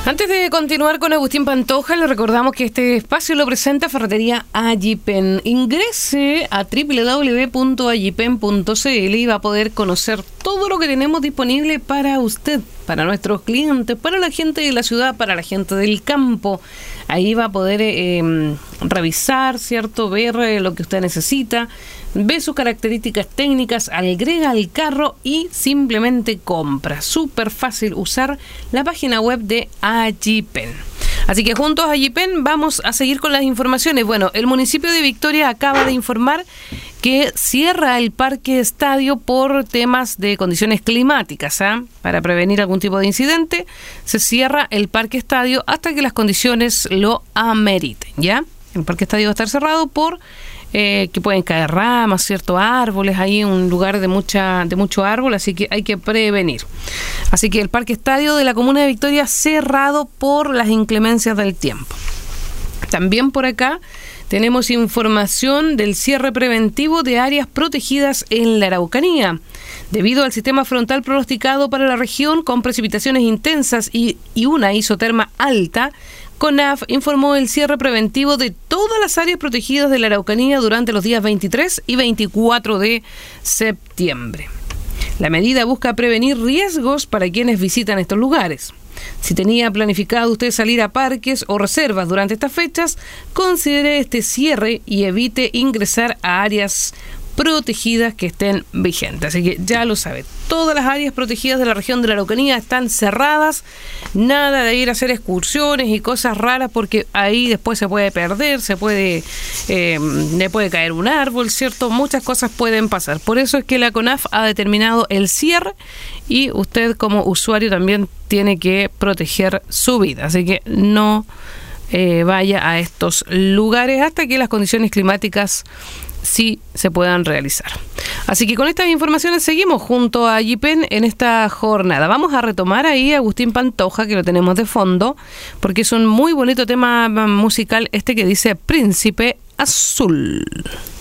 Antes de continuar con Agustín Pantoja, le recordamos que este espacio lo presenta Ferretería Allipen. Ingrese a www.allipen.cl y va a poder conocer todo lo que tenemos disponible para usted, para nuestros clientes, para la gente de la ciudad, para la gente del campo. Ahí va a poder revisar, ¿cierto? Ver lo que usted necesita, ve sus características técnicas, agrega al carro y simplemente compra. Súper fácil usar la página web de Allipen. Así que juntos a Allipen vamos a seguir con las informaciones. Bueno, el municipio de Victoria acaba de informar que cierra el Parque Estadio por temas de condiciones climáticas. Para prevenir algún tipo de incidente, se cierra el Parque Estadio hasta que las condiciones lo ameriten, ¿ya? El Parque Estadio va a estar cerrado por que pueden caer ramas, ciertos árboles, ahí un lugar de mucho árbol, así que hay que prevenir. Así que el Parque Estadio de la Comuna de Victoria cerrado por las inclemencias del tiempo. También por acá tenemos información del cierre preventivo de áreas protegidas en la Araucanía. Debido al sistema frontal pronosticado para la región con precipitaciones intensas y una isoterma alta, CONAF informó el cierre preventivo de todas las áreas protegidas de la Araucanía durante los días 23 y 24 de septiembre. La medida busca prevenir riesgos para quienes visitan estos lugares. Si tenía planificado usted salir a parques o reservas durante estas fechas, considere este cierre y evite ingresar a áreas protegidas que estén vigentes. Así que ya lo sabe, todas las áreas protegidas de la región de la Araucanía están cerradas, nada de ir a hacer excursiones y cosas raras porque ahí después se puede perder, le puede caer un árbol, ¿cierto? Muchas cosas pueden pasar. Por eso es que la CONAF ha determinado el cierre y usted como usuario también tiene que proteger su vida. Así que no vaya a estos lugares hasta que las condiciones climáticas sí se puedan realizar. Así que con estas informaciones seguimos junto a Allipen en esta jornada. Vamos a retomar ahí a Agustín Pantoja, que lo tenemos de fondo, porque es un muy bonito tema musical este que dice Príncipe Azul.